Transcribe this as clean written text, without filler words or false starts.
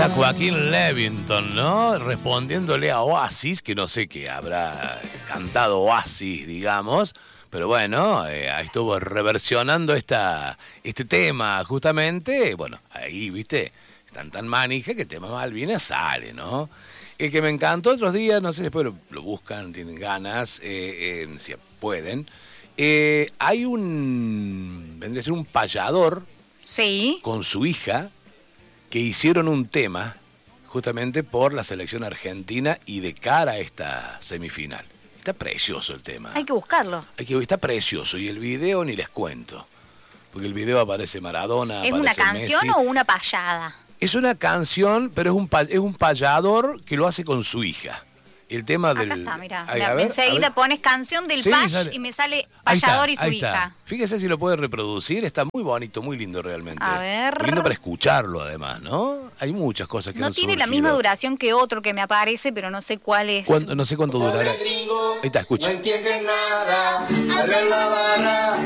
Joaquín Levington, ¿no? Respondiéndole a Oasis, que no sé qué habrá cantado Oasis, digamos, pero bueno, ahí estuvo reversionando este tema, justamente. Bueno, ahí, viste, están tan manija que el tema Malvinas sale, ¿no? El que me encantó otros días, no sé, después lo buscan, tienen ganas, si pueden. Hay vendría a ser un payador, sí, con su hija, que hicieron un tema justamente por la selección argentina y de cara a esta semifinal. Está precioso el tema. hay que buscarlo. Está precioso y el video ni les cuento. Porque el video aparece Maradona, ¿Es aparece una canción Messi. o una payada? Es una canción, pero es un payador que lo hace con su hija. El tema Acá del... está, mirá. Ay, a ver, Enseguida pones canción del Sí, Pash sale. y me sale Ahí está, payador y su ahí está. hija. Fíjese si lo puede reproducir, está muy bonito, muy lindo realmente. A ver. Muy lindo para escucharlo además, ¿no? Hay muchas cosas que No han tiene la surgido. misma duración que otro que me aparece, pero no sé cuál es. No sé cuánto durará. Ahí está, escucha. No entiende nada, abre la barra.